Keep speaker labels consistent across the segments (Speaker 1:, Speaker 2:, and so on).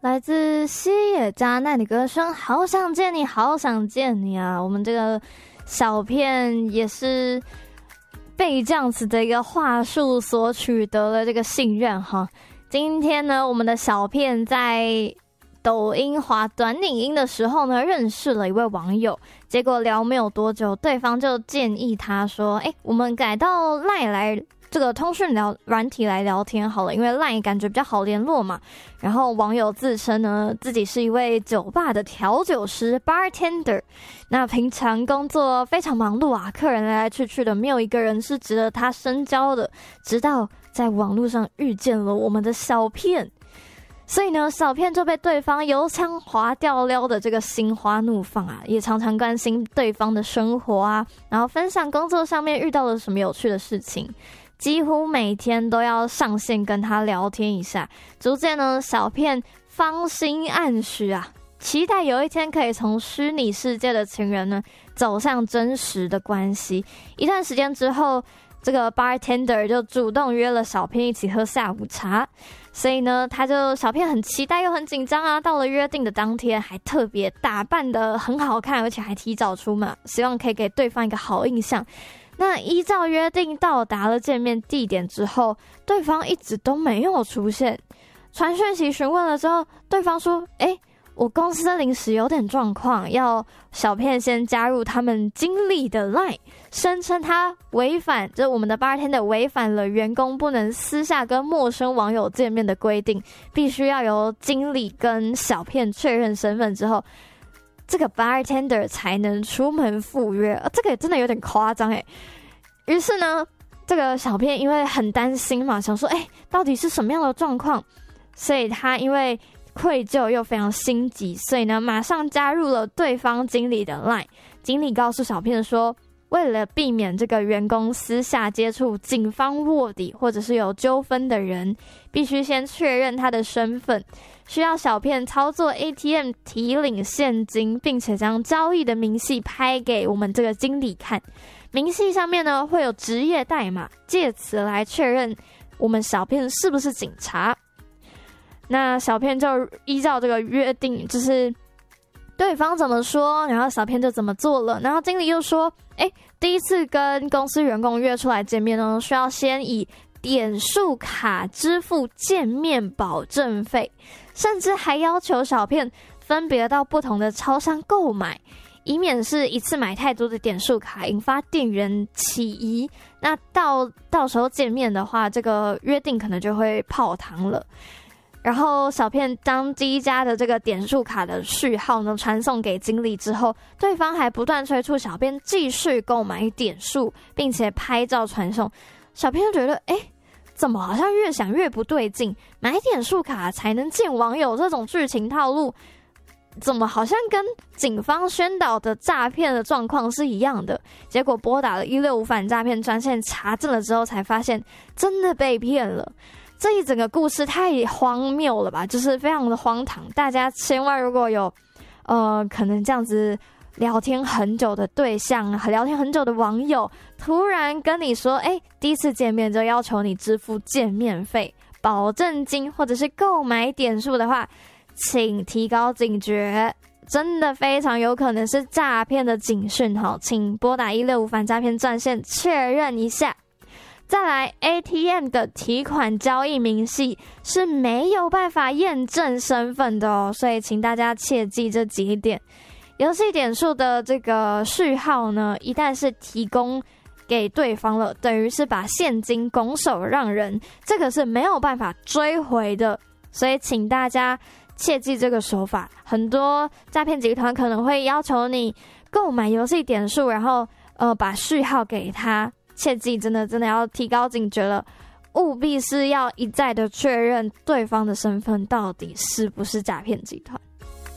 Speaker 1: 来自西野加奈的歌声，好想见你，好想见你啊！我们这个小片也是被这样子的一个话术所取得了这个信任哈。今天呢，我们的小片在抖音滑短影音的时候呢，认识了一位网友，结果聊没有多久，对方就建议他说：“我们改到 LINE 来这个通讯软体来聊天好了，因为 LINE 感觉比较好联络嘛。”然后网友自称呢，自己是一位酒吧的调酒师 bartender， 那平常工作非常忙碌啊，客人来来去去的，没有一个人是值得他深交的。直到在网络上遇见了我们的小片。所以呢，小片就被对方油腔滑调撩的这个心花怒放啊，也常常关心对方的生活啊，然后分享工作上面遇到了什么有趣的事情，几乎每天都要上线跟他聊天一下。逐渐呢，小片芳心暗许啊，期待有一天可以从虚拟世界的情人呢走向真实的关系。一段时间之后，这个 bartender 就主动约了小片一起喝下午茶，所以呢，小片很期待又很紧张啊。到了约定的当天，还特别打扮得很好看，而且还提早出门，希望可以给对方一个好印象。那依照约定到达了见面地点之后，对方一直都没有出现。传讯息询问了之后，对方说：“我公司临时有点状况，要小片先加入他们经理的 LINE， 声称他违反，就是我们的 bartender 违反了员工不能私下跟陌生网友见面的规定，必须要由经理跟小片确认身份之后，这个 bartender 才能出门赴约。这个也真的有点夸张于是呢，这个小片因为很担心嘛，想说到底是什么样的状况，所以他因为愧疚又非常心急，所以呢，马上加入了对方经理的 LINE。经理告诉小片说，为了避免这个员工私下接触警方卧底或者是有纠纷的人，必须先确认他的身份，需要小片操作 ATM 提领现金，并且将交易的明细拍给我们这个经理看。明细上面呢会有职业代码，借此来确认我们小片是不是警察。那小片就依照这个约定，就是对方怎么说，然后小片就怎么做了。然后经理又说，第一次跟公司员工约出来见面呢，需要先以点数卡支付见面保证费，甚至还要求小片分别到不同的超商购买，以免是一次买太多的点数卡引发店员起疑。那到时候见面的话，这个约定可能就会泡汤了。然后小片将第一家的这个点数卡的序号呢传送给经理之后，对方还不断催促小片继续购买点数，并且拍照传送。小片就觉得怎么好像越想越不对劲，买点数卡才能见网友这种剧情套路，怎么好像跟警方宣导的诈骗的状况是一样的。结果拨打了165反诈骗专线查证了之后，才发现真的被骗了。这一整个故事太荒谬了吧，就是非常的荒唐。大家千万如果有可能这样子聊天很久的对象，聊天很久的网友突然跟你说第一次见面就要求你支付见面费、保证金或者是购买点数的话，请提高警觉，真的非常有可能是诈骗的警讯，请拨打165反诈骗专线确认一下。再来 ATM 的提款交易明细是没有办法验证身份的所以请大家切记这几点。游戏点数的这个序号呢，一旦是提供给对方了，等于是把现金拱手让人，这个是没有办法追回的，所以请大家切记这个手法。很多诈骗集团可能会要求你购买游戏点数，然后把序号给他，切记真的要提高警觉了，务必是要一再的确认对方的身份到底是不是诈骗集团。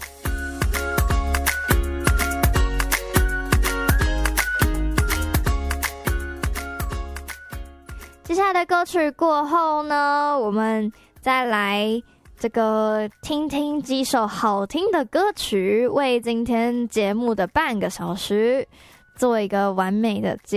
Speaker 1: 接下来的歌曲过后呢，我们再来这个听听几首好听的歌曲，为今天节目的半个小时做一个完美的结